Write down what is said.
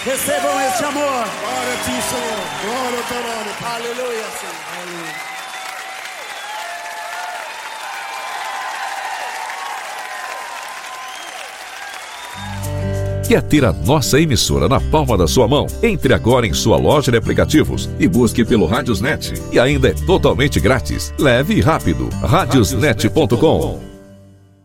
Recebam este amor. Glória a ti, Senhor. Glória ao teu nome. Aleluia, Senhor. Aleluia. Quer ter a nossa emissora na palma da sua mão? Entre agora em sua loja de aplicativos e busque pelo Radiosnet. E ainda é totalmente grátis. Leve e rápido. Radiosnet.com